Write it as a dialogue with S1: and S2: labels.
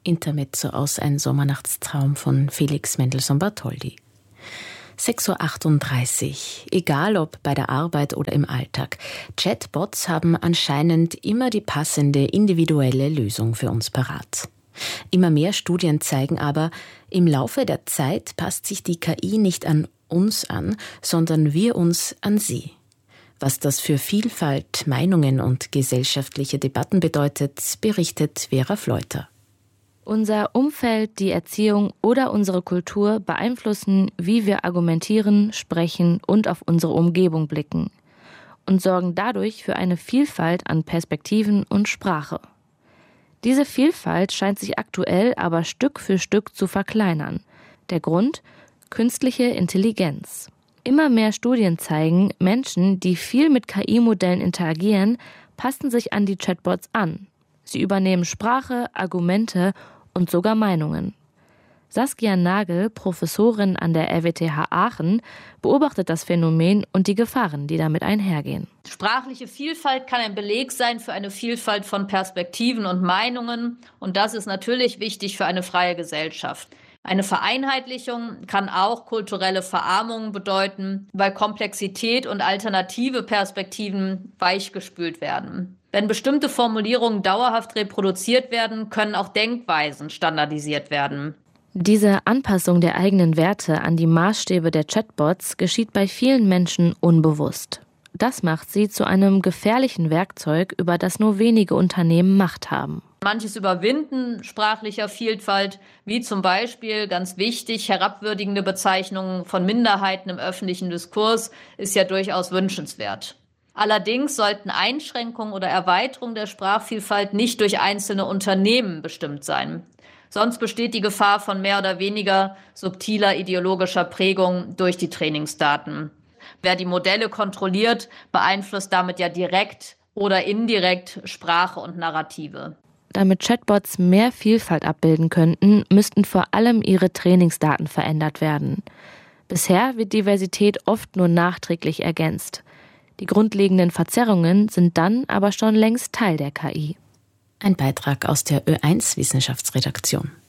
S1: Intermezzo aus Ein Sommernachtstraum von Felix Mendelssohn Bartholdy. 6:38 Uhr. Egal ob bei der Arbeit oder im Alltag. Chatbots haben anscheinend immer die passende individuelle Lösung für uns parat. Immer mehr Studien zeigen aber, im Laufe der Zeit passt sich die KI nicht an uns an, sondern wir uns an sie. Was das für Vielfalt, Meinungen und gesellschaftliche Debatten bedeutet, berichtet Vera Fleuter.
S2: Unser Umfeld, die Erziehung oder unsere Kultur beeinflussen, wie wir argumentieren, sprechen und auf unsere Umgebung blicken und sorgen dadurch für eine Vielfalt an Perspektiven und Sprache. Diese Vielfalt scheint sich aktuell aber Stück für Stück zu verkleinern. Der Grund? Künstliche Intelligenz. Immer mehr Studien zeigen, Menschen, die viel mit KI-Modellen interagieren, passen sich an die Chatbots an. Sie übernehmen Sprache, Argumente und sogar Meinungen. Saskia Nagel, Professorin an der RWTH Aachen, beobachtet das Phänomen und die Gefahren, die damit einhergehen.
S3: Sprachliche Vielfalt kann ein Beleg sein für eine Vielfalt von Perspektiven und Meinungen. Und das ist natürlich wichtig für eine freie Gesellschaft. Eine Vereinheitlichung kann auch kulturelle Verarmung bedeuten, weil Komplexität und alternative Perspektiven weichgespült werden. Wenn bestimmte Formulierungen dauerhaft reproduziert werden, können auch Denkweisen standardisiert werden.
S2: Diese Anpassung der eigenen Werte an die Maßstäbe der Chatbots geschieht bei vielen Menschen unbewusst. Das macht sie zu einem gefährlichen Werkzeug, über das nur wenige Unternehmen Macht haben.
S3: Manches Überwinden sprachlicher Vielfalt, wie zum Beispiel, ganz wichtig, herabwürdigende Bezeichnungen von Minderheiten im öffentlichen Diskurs, ist ja durchaus wünschenswert. Allerdings sollten Einschränkungen oder Erweiterungen der Sprachvielfalt nicht durch einzelne Unternehmen bestimmt sein. Sonst besteht die Gefahr von mehr oder weniger subtiler ideologischer Prägung durch die Trainingsdaten. Wer die Modelle kontrolliert, beeinflusst damit ja direkt oder indirekt Sprache und Narrative.
S2: Damit Chatbots mehr Vielfalt abbilden könnten, müssten vor allem ihre Trainingsdaten verändert werden. Bisher wird Diversität oft nur nachträglich ergänzt. Die grundlegenden Verzerrungen sind dann aber schon längst Teil der KI.
S1: Ein Beitrag aus der Ö1 Wissenschaftsredaktion.